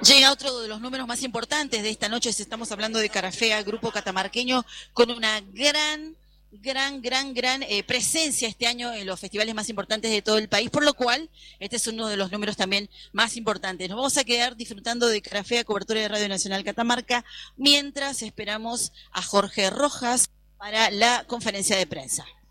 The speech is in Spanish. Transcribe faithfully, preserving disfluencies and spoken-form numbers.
Llega otro de los números más importantes de esta noche. Estamos hablando de Carafea, grupo catamarqueño, con una gran, gran, gran, gran eh, presencia este año en los festivales más importantes de todo el país, por lo cual este es uno de los números también más importantes. Nos vamos a quedar disfrutando de Carafea, cobertura de Radio Nacional Catamarca, mientras esperamos a Jorge Rojas para la conferencia de prensa.